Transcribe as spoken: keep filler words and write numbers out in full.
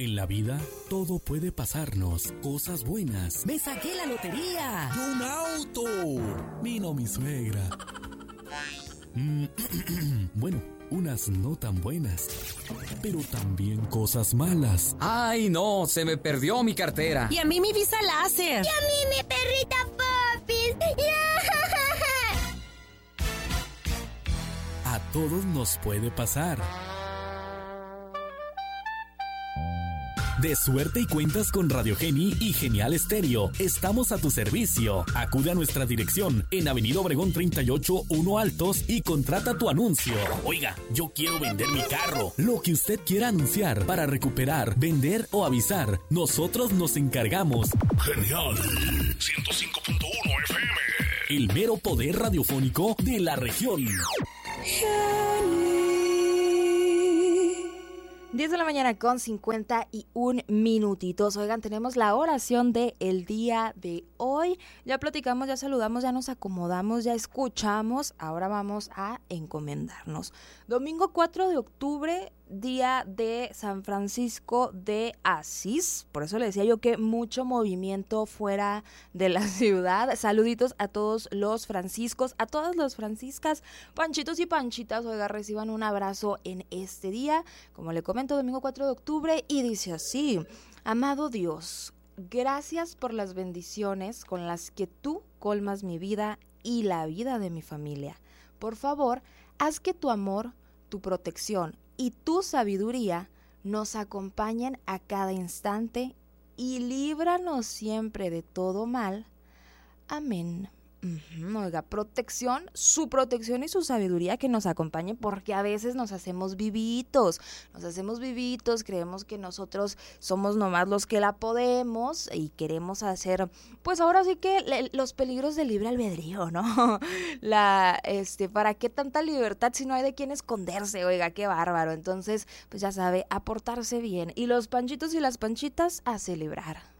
En la vida, todo puede pasarnos, cosas buenas. ¡Me saqué la lotería! ¡Y un auto! Vino mi suegra. Mm, bueno, unas no tan buenas, pero también cosas malas. ¡Ay, no! Se me perdió mi cartera. Y a mí mi visa láser. Y a mí mi perrita Popis. A todos nos puede pasar. De suerte y cuentas con Radio Geni y Genial Estéreo. Estamos a tu servicio. Acude a nuestra dirección en Avenida Obregón treinta y ocho, uno Altos y contrata tu anuncio. Oiga, yo quiero vender mi carro. Lo que usted quiera anunciar para recuperar, vender o avisar, nosotros nos encargamos. Genial ciento cinco punto uno F M. El mero poder radiofónico de la región. diez de la mañana con cincuenta y un minutitos. Oigan, tenemos la oración de el día de hoy. Ya platicamos, ya saludamos, ya nos acomodamos, ya escuchamos. Ahora vamos a encomendarnos. Domingo cuatro de octubre, día de San Francisco de Asís. Por eso le decía yo que mucho movimiento fuera de la ciudad. Saluditos a todos los franciscos, a todas las franciscas, panchitos y panchitas. Oiga, reciban un abrazo en este día. Como le comento, domingo cuatro de octubre, y dice así: amado Dios, gracias por las bendiciones con las que tú colmas mi vida y la vida de mi familia. Por favor, haz que tu amor, tu protección y tu sabiduría nos acompañen a cada instante y líbranos siempre de todo mal. Amén. Uh-huh. Oiga, protección, su protección y su sabiduría que nos acompañen, porque a veces nos hacemos vivitos, nos hacemos vivitos, creemos que nosotros somos nomás los que la podemos y queremos hacer, pues ahora sí que le, los peligros del libre albedrío, ¿no? La, este, ¿para qué tanta libertad si no hay de quién esconderse? Oiga, qué bárbaro. Entonces, pues ya sabe, a portarse bien, y los panchitos y las panchitas a celebrar.